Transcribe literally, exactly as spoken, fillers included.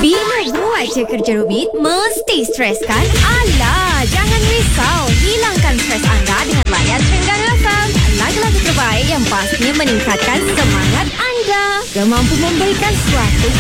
Bila buat je kerja rumit, mesti stres kan? Alah, jangan risau. Hilangkan stres anda dengan layan Trengganu F M. Lagu-lagu terbaik yang pastinya meningkatkan semangat anda. Gemampu memberikan suatu